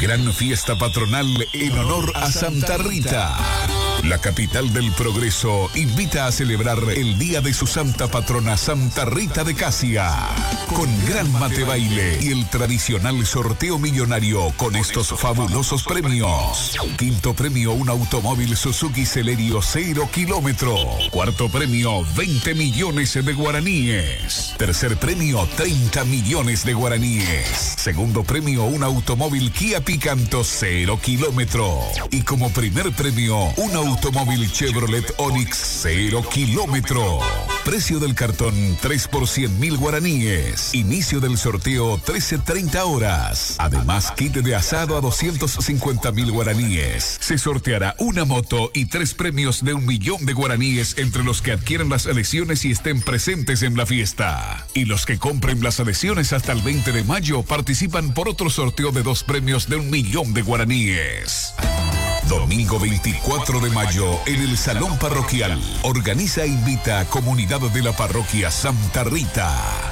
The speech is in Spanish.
Gran fiesta patronal en honor a Santa Rita. La capital del progreso invita a celebrar el día de su santa patrona Santa Rita de Casia, con gran mate baile y el tradicional sorteo millonario con estos fabulosos premios. Quinto premio, un automóvil Suzuki Celerio 0 kilómetro. Cuarto premio, 20 millones de guaraníes. Tercer premio, 30 millones de guaraníes. Segundo premio, un automóvil Kia Picanto 0 kilómetro. Y como primer premio, un automóvil Chevrolet Onix 0 kilómetro. Precio del cartón 3 por 100.000 guaraníes. Inicio del sorteo 13:30 horas. Además, kit de asado a 250.000 guaraníes. Se sorteará una moto y 3 premios de 1 millón de guaraníes entre los que adquieran las adhesiones y estén presentes en la fiesta. Y los que compren las adhesiones hasta el 20 de mayo participan por otro sorteo de 2 premios de 1 millón de guaraníes. Domingo 24 de mayo en el Salón Parroquial. Organiza e invita a comunidad de la parroquia Santa Rita.